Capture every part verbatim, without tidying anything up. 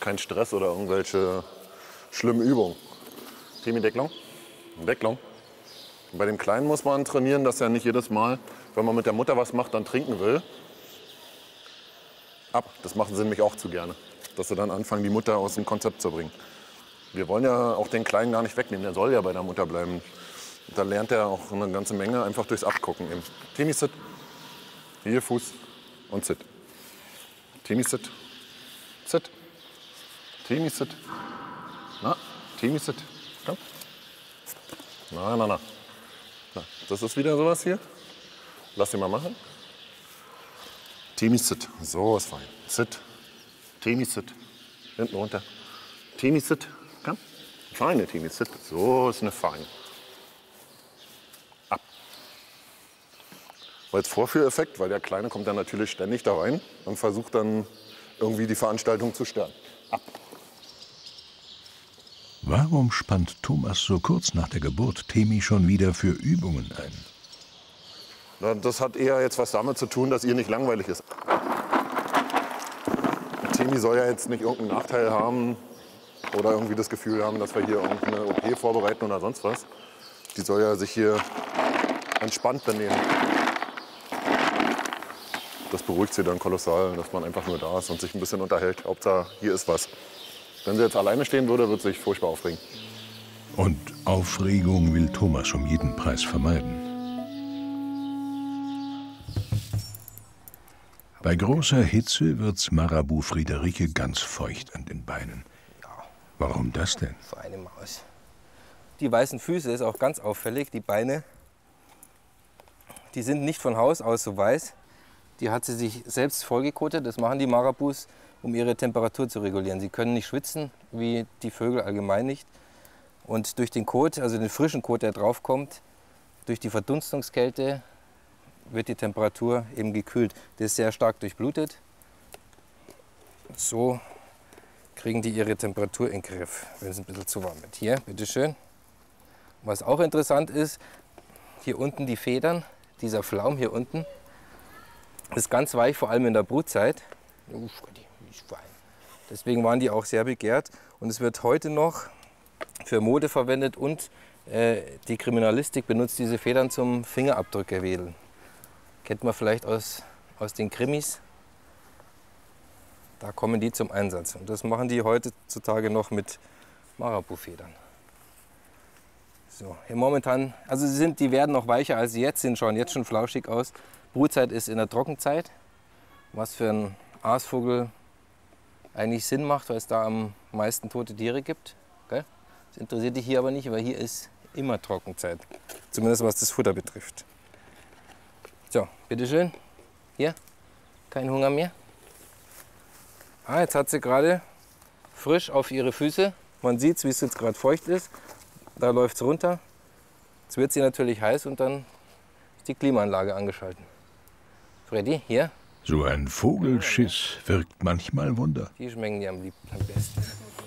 kein Stress oder irgendwelche schlimmen Übungen. Timi, Decklung. Decklung. Bei dem Kleinen muss man trainieren, dass er nicht jedes Mal, wenn man mit der Mutter was macht, dann trinken will. Ab. Das machen sie nämlich auch zu gerne. Dass sie dann anfangen, die Mutter aus dem Konzept zu bringen. Wir wollen ja auch den Kleinen gar nicht wegnehmen. Der soll ja bei der Mutter bleiben. Und da lernt er auch eine ganze Menge einfach durchs Abgucken. Eben. Timi, sit. Hier, Fuß und sit. Timi, sit. Sit. Timi, sit. Na, Timi, sit. Komm. Na, na, na. Na. Das ist wieder sowas hier. Lass ihn mal machen. Timi, sit. So ist fein. Sit. Timi, sit. Hinten runter. Timi, sit. Komm. Feine Timi, sit. So ist eine feine. Ab. Als Vorführeffekt, weil der Kleine kommt dann natürlich ständig da rein und versucht dann irgendwie die Veranstaltung zu stören. Ab. Warum spannt Thomas so kurz nach der Geburt Temi schon wieder für Übungen ein? Na, das hat eher jetzt was damit zu tun, dass ihr nicht langweilig ist. Temi soll ja jetzt nicht irgendeinen Nachteil haben oder irgendwie das Gefühl haben, dass wir hier irgendeine O P vorbereiten oder sonst was. Die soll ja sich hier entspannt benehmen. Das beruhigt sie dann kolossal, dass man einfach nur da ist und sich ein bisschen unterhält. Hauptsache, hier ist was. Wenn sie jetzt alleine stehen würde, würde sie sich furchtbar aufregen. Und Aufregung will Thomas um jeden Preis vermeiden. Bei großer Hitze wird's Marabu Friederike ganz feucht an den Beinen. Warum das denn? Feine Maus. Die weißen Füße ist auch ganz auffällig. Die Beine, die sind nicht von Haus aus so weiß. Die hat sie sich selbst vollgekotet. Das machen die Marabus, um ihre Temperatur zu regulieren. Sie können nicht schwitzen, wie die Vögel allgemein nicht. Und durch den Kot, also den frischen Kot, der drauf kommt, durch die Verdunstungskälte, wird die Temperatur eben gekühlt. Das ist sehr stark durchblutet. So kriegen die ihre Temperatur in den Griff, wenn es ein bisschen zu warm wird. Hier, bitteschön. Was auch interessant ist, hier unten die Federn, dieser Flaum hier unten, ist ganz weich, vor allem in der Brutzeit. Deswegen waren die auch sehr begehrt. Und es wird heute noch für Mode verwendet und äh, die Kriminalistik benutzt diese Federn zum Fingerabdrücke-Wedeln. Kennt man vielleicht aus, aus den Krimis. Da kommen die zum Einsatz. Und das machen die heutzutage noch mit Marabu-Federn. So, hier momentan, also sie sind, die werden noch weicher als sie jetzt sind, schauen jetzt schon flauschig aus. Brutzeit ist in der Trockenzeit, was für einen Aasvogel eigentlich Sinn macht, weil es da am meisten tote Tiere gibt. Gell? Das interessiert dich hier aber nicht, weil hier ist immer Trockenzeit, zumindest was das Futter betrifft. So, bitteschön. Hier, kein Hunger mehr. Ah, jetzt hat sie gerade frisch auf ihre Füße. Man sieht, wie es jetzt gerade feucht ist. Da läuft es runter. Jetzt wird sie natürlich heiß und dann ist die Klimaanlage angeschaltet. Freddy, hier. So ein Vogelschiss wirkt manchmal Wunder. Die schmecken die am liebsten, am besten.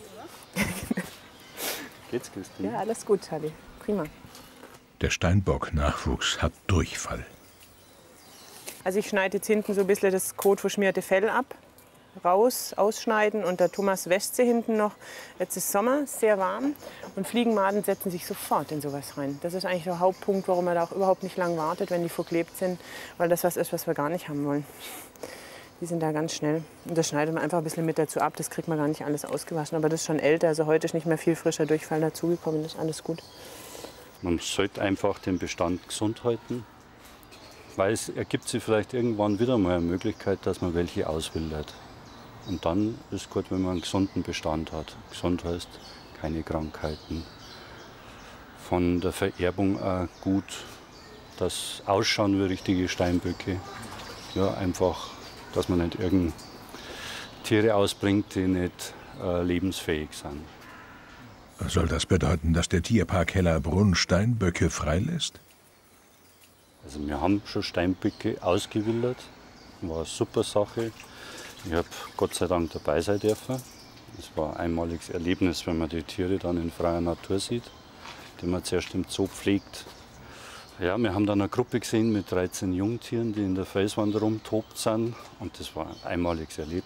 Geht's, Christine? Ja, alles gut, Charlie. Prima. Der Steinbock-Nachwuchs hat Durchfall. Also ich schneide jetzt hinten so ein bisschen das kotverschmierte Fell ab, raus, ausschneiden und der Thomas wäscht sie hinten noch. Jetzt ist Sommer, sehr warm und Fliegenmaden setzen sich sofort in sowas rein. Das ist eigentlich der Hauptpunkt, warum man da auch überhaupt nicht lang wartet, wenn die verklebt sind, weil das was ist, was wir gar nicht haben wollen. Die sind da ganz schnell und das schneidet man einfach ein bisschen mit dazu ab, das kriegt man gar nicht alles ausgewaschen. Aber das ist schon älter, also heute ist nicht mehr viel frischer Durchfall dazugekommen, das ist alles gut. Man sollte einfach den Bestand gesund halten, weil es ergibt sich vielleicht irgendwann wieder mal eine Möglichkeit, dass man welche auswildert. Und dann ist gut, wenn man einen gesunden Bestand hat. Gesund heißt keine Krankheiten. Von der Vererbung auch gut, das Ausschauen wie richtige Steinböcke. Ja, einfach, dass man nicht irgend Tiere ausbringt, die nicht äh, lebensfähig sind. Soll das bedeuten, dass der Tierpark Hellerbrunn Steinböcke freilässt? Also wir haben schon Steinböcke ausgewildert. War eine super Sache. Ich habe Gott sei Dank dabei sein dürfen. Es war ein einmaliges Erlebnis, wenn man die Tiere dann in freier Natur sieht, die man zuerst im Zoo pflegt. Ja, wir haben dann eine Gruppe gesehen mit dreizehn Jungtieren, die in der Felswand rumtobt sind. Und das war ein einmaliges Erlebnis.